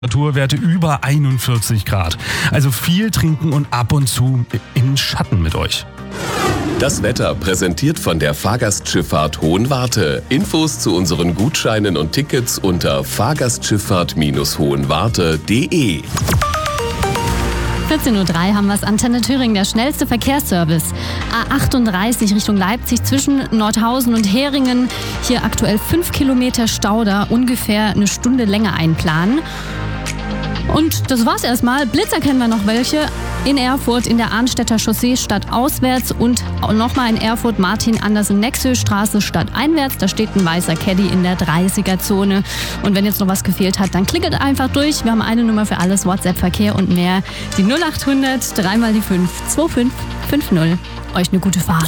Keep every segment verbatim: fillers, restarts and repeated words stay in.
Temperaturwerte über einundvierzig Grad. Also viel trinken und ab und zu in Schatten mit euch. Das Wetter präsentiert von der Fahrgastschifffahrt Hohenwarte. Infos zu unseren Gutscheinen und Tickets unter fahrgastschifffahrt hohenwarte punkt de. vierzehn Uhr drei haben wir es. Antenne Thüringen, der schnellste Verkehrsservice. A achtunddreißig Richtung Leipzig zwischen Nordhausen und Heringen. Hier aktuell fünf Kilometer Stau, da ungefähr eine Stunde länger einplanen. Und das war's erstmal. Blitzer kennen wir noch welche. In Erfurt in der Arnstädter Chaussee stadtauswärts und nochmal in Erfurt Martin-Andersen-Nexö-Straße stadteinwärts. Da steht ein weißer Caddy in der dreißiger-Zone. Und wenn jetzt noch was gefehlt hat, dann klickert einfach durch. Wir haben eine Nummer für alles, WhatsApp-Verkehr und mehr. Die null acht hundert, dreimal die fünf, zwei fünf fünf null. Euch eine gute Fahrt.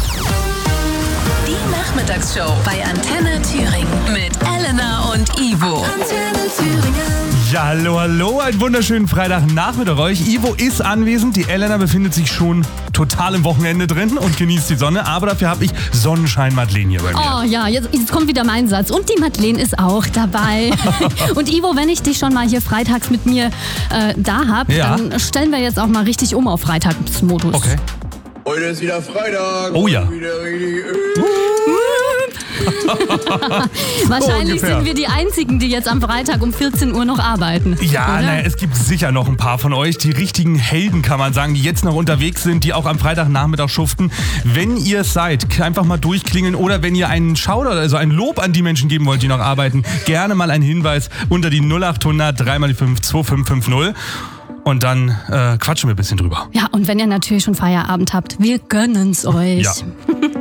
Die Nachmittagsshow bei Antenne Thüringen mit Elena und Ivo. Antenne Thüringen. Ja, hallo, hallo, einen wunderschönen Freitagnachmittag euch. Ivo ist anwesend, die Elena befindet sich schon total im Wochenende drin und genießt die Sonne, aber dafür habe ich Sonnenschein Madeleine hier bei mir. Oh ja, jetzt, jetzt kommt wieder mein Satz. Und die Madeleine ist auch dabei. Und Ivo, wenn ich dich schon mal hier freitags mit mir äh, da habe, Ja. dann stellen wir jetzt auch mal richtig um auf Freitagsmodus. Okay. Heute ist wieder Freitag. Oh ja. Wieder richtig. Wahrscheinlich ungefähr. sind wir die Einzigen, die jetzt am Freitag um vierzehn Uhr noch arbeiten. Ja, oder? naja, es gibt sicher noch ein paar von euch, die richtigen Helden, kann man sagen, die jetzt noch unterwegs sind, die auch am Freitagnachmittag schuften. Wenn ihr es seid, einfach mal durchklingeln oder wenn ihr einen Schauder, also ein Lob an die Menschen geben wollt, die noch arbeiten, gerne mal einen Hinweis unter die null acht hundert, dreimal die fünf, zwei fünf fünf null. Und dann äh, quatschen wir ein bisschen drüber. Ja, und wenn ihr natürlich schon Feierabend habt, wir gönnen's euch. Ja.